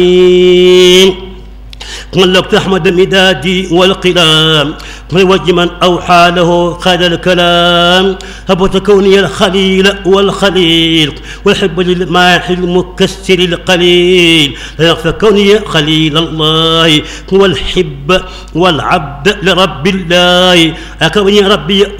ملكت أحمد مدادي والقلام وجه من أوحى له خير الكلام هبت كوني الخليل والخليل والحب للماح المكسر القليل فكوني خليل الله والحب والعبد لرب الله أكوني ربي